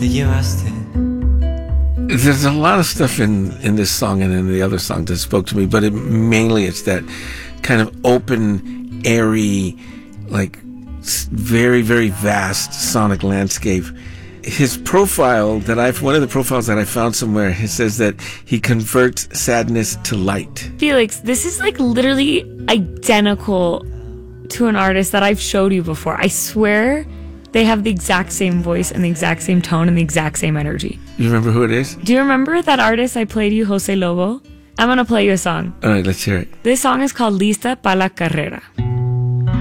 te llevaste. There's a lot of stuff in this song and in the other song that spoke to me, but mainly it's that kind of open, airy, like very, very vast sonic landscape. His profile one of the profiles that I found somewhere, it says that he converts sadness to light. Felix, this is like literally identical to an artist that I've showed you before. I swear they have the exact same voice and the exact same tone and the exact same energy. You remember who it is? Do you remember that artist I played you, Jose Lobo? I'm gonna play you a song. All right, let's hear it. This song is called Lista pa' la Carrera.